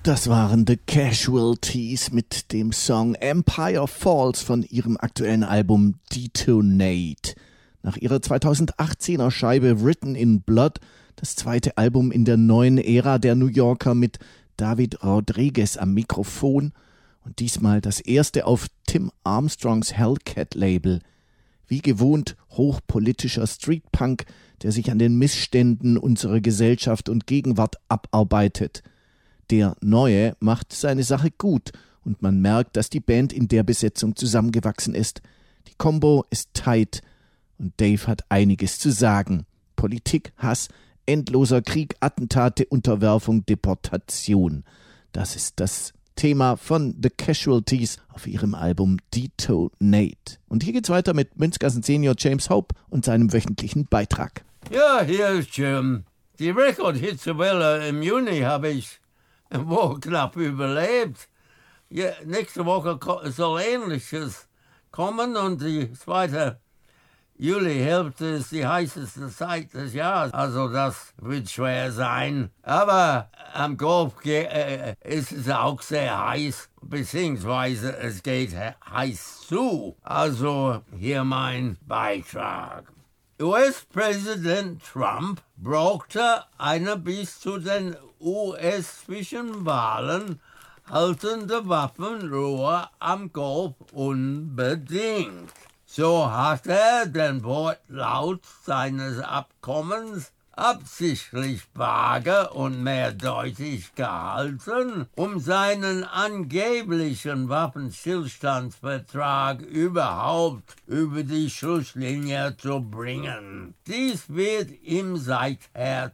Das waren The Casualties mit dem Song Empire Falls von ihrem aktuellen Album Detonate. Nach ihrer 2018er Scheibe Written in Blood, das zweite Album in der neuen Ära der New Yorker mit David Rodriguez am Mikrofon und diesmal das erste auf Tim Armstrongs Hellcat-Label. Wie gewohnt hochpolitischer Streetpunk, der sich an den Missständen unserer Gesellschaft und Gegenwart abarbeitet. Der Neue macht seine Sache gut und man merkt, dass die Band in der Besetzung zusammengewachsen ist. Die Combo ist tight und Dave hat einiges zu sagen. Politik, Hass, endloser Krieg, Attentate, Unterwerfung, Deportation. Das ist das Thema von The Casualties auf ihrem Album Detonate. Und hier geht's weiter mit Münzgassen Senior James Hope und seinem wöchentlichen Beitrag. Ja, hier ist Jim. Die Rekordhitzewelle im Juni habe ich wohl knapp überlebt. Ja, nächste Woche soll Ähnliches kommen und die zweite Julihälfte ist die heißeste Zeit des Jahres. Also das wird schwer sein. Aber am Golf ist es auch sehr heiß, beziehungsweise es geht heiß zu. Also hier mein Beitrag. US-Präsident Trump brauchte eine bis zu den US-Zwischenwahlen haltende Waffenruhe am Golf unbedingt. So hat er den Wortlaut seines Abkommens absichtlich vage und mehrdeutig gehalten, um seinen angeblichen Waffenstillstandsvertrag überhaupt über die Schusslinie zu bringen. Dies wird ihm seither